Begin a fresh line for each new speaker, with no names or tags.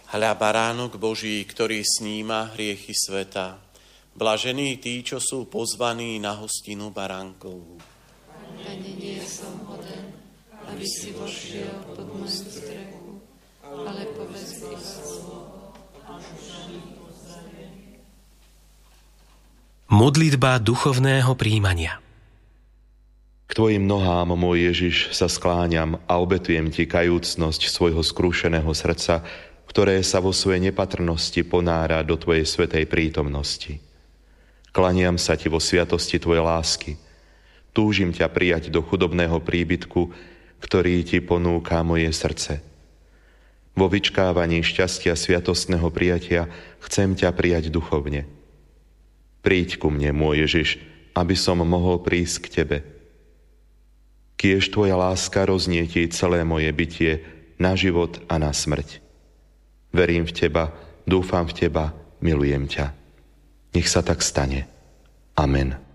Hľa baránok Boží, ktorý sníma hriechy sveta. Blažení tí, čo sú pozvaní na hostinu baránkovú.
Pane, nie som hoden, aby si vošiel pod moju strechu, ale povedz iba slovo.
Modlitba duchovného prijímania.
K tvojim nohám, môj Ježiš, sa skláňam a obetujem ti kajúcnosť svojho skrúšeného srdca, ktoré sa vo svojej nepatrnosti ponára do tvojej svätej prítomnosti. Klaniam sa ti vo sviatosti tvojej lásky. Túžim ťa prijať do chudobného príbytku, ktorý ti ponúka moje srdce. Vo vyčkávaní šťastia sviatostného prijatia chcem ťa prijať duchovne. Príď ku mne, môj Ježiš, aby som mohol prísť k tebe. Kiež tvoja láska roznietí celé moje bytie na život a na smrť. Verím v teba, dúfam v teba, milujem ťa. Nech sa tak stane. Amen.